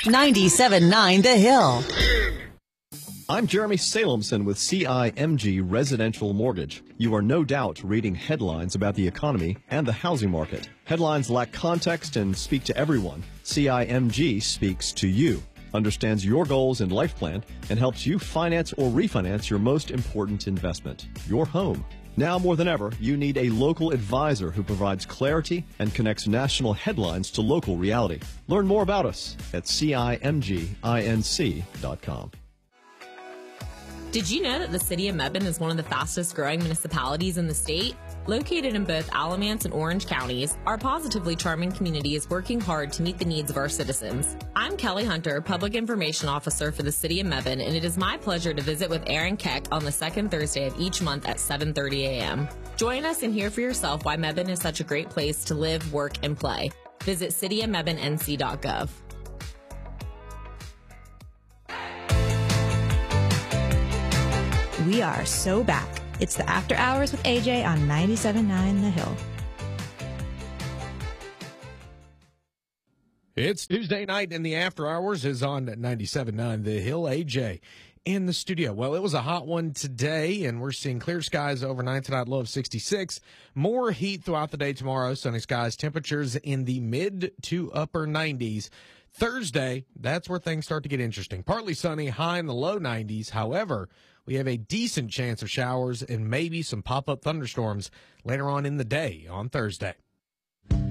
97.9 The Hill. I'm Jeremy Salemson with CIMG Residential Mortgage. You are no doubt reading headlines about the economy and the housing market. Headlines lack context and speak to everyone. CIMG speaks to you, understands your goals and life plan, and helps you finance or refinance your most important investment, your home. Now more than ever, you need a local advisor who provides clarity and connects national headlines to local reality. Learn more about us at CIMGINC.com. Did you know that the city of Mebane is one of the fastest growing municipalities in the state? Located in both Alamance and Orange counties, our positively charming community is working hard to meet the needs of our citizens. I'm Kelly Hunter, Public Information Officer for the city of Mebane, and it is my pleasure to visit with Aaron Keck on the second Thursday of each month at 7:30 a.m. Join us and hear for yourself why Mebane is such a great place to live, work, and play. Visit cityofmebanenc.gov. We are so back. It's the After Hours with AJ on 97.9 The Hill. It's Tuesday night, and the After Hours is on 97.9 The Hill. AJ in the studio. Well, it was a hot one today, and we're seeing clear skies overnight tonight, low of 66. More heat throughout the day tomorrow. Sunny skies, temperatures in the mid to upper 90s. Thursday, that's where things start to get interesting. Partly sunny, high in the low 90s. However, we have a decent chance of showers and maybe some pop-up thunderstorms later on in the day on Thursday.